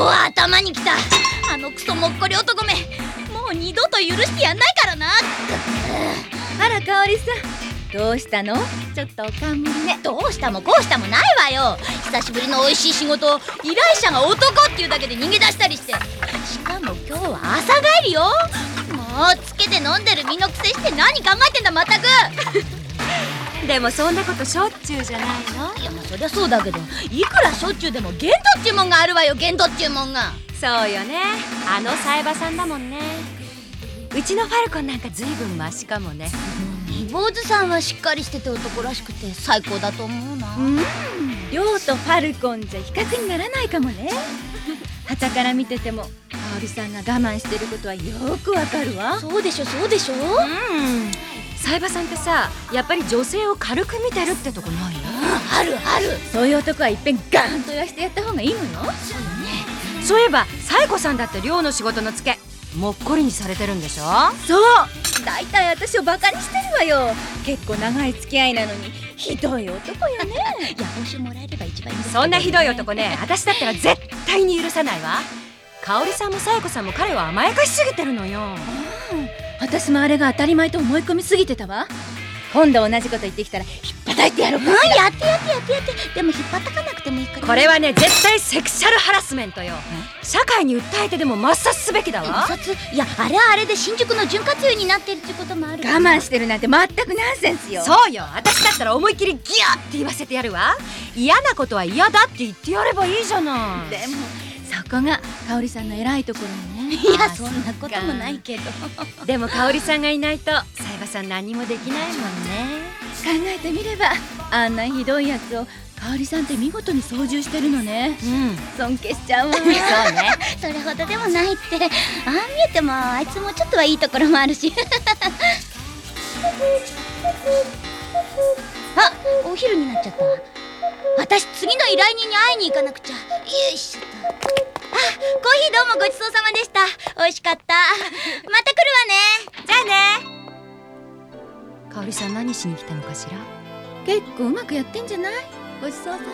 頭にきた。あのクソもっこり男め、もう二度と許してやんないからな。 あら香織さん、どうしたの？ちょっとおかんむりね。 どうしたもこうしたもないわよ。久しぶりの美味しい仕事を依頼者が男っていうだけで逃げ出したりして、しかも今日は朝帰りよ。もうつけて飲んでる身のくせして何考えてんだまったく。 でもそんなことしょっちゅうじゃないの？ いやまあそりゃそうだけど、いくらしょっちゅうでも限度っちゅうもんがあるわよ。限度っちゅうもんが。 そうよね、あのサイバさんだもんね。うちのファルコンなんかずいぶんマシかもね。 坊主さんはしっかりしてて男らしくて最高だと思うな。 亮とファルコンじゃ比較にならないかもね。傍から見てても香織さんが我慢してることはよくわかるわ。 そうでしょそうでしょ。 サイバさんってさ、やっぱり女性を軽く見てるってとこないの？ あるある。 そういう男はいっぺんガーンと言わしてやった方がいいのよ。 そうよね。 そういえばサイコさんだって寮の仕事のツケもっこりにされてるんでしょ？ そう、だいたい私をバカにしてるわよ。結構長い付き合いなのにひどい男よね。 いや報酬もらえれば一番いいんですけどね。 そんなひどい男ね、私だったら絶対に許さないわ。香織さんもサイコさんも彼を甘やかしすぎてるのよ。 私もあれが当たり前と思い込みすぎてたわ。今度同じこと言ってきたらひっぱたいてやろうか。 やってやってやってやって。でも引っ張ったかなくてもいいから。 これはね、絶対セクシャルハラスメントよ。社会に訴えてでも抹殺すべきだわ。 抹殺？いやあれはあれで新宿の潤滑油になってるってこともある。 我慢してるなんて全くナンセンスよ。 そうよ、私だったら思いっきりギャーって言わせてやるわ。嫌なことは嫌だって言ってやればいいじゃない。 でもそこが香織さんの偉いところよね。 いやそんなこともないけど。 でも香織さんがいないとサイバさん何もできないもんね。 考えてみればあんなひどいやつを香織さんって見事に操縦してるのね。尊敬しちゃうわ。 そうね。 それほどでもないって。ああ見えてもあいつもちょっとはいいところもあるし。あ、お昼になっちゃったわ。私次の依頼人に会いに行かなくちゃ。よいしょっと。あ、コーヒーどうもごちそうさまでした。美味しかった。また来るわね。 じゃあね。香織さん何しに来たのかしら？ 結構うまくやってんじゃない？ごちそうさま。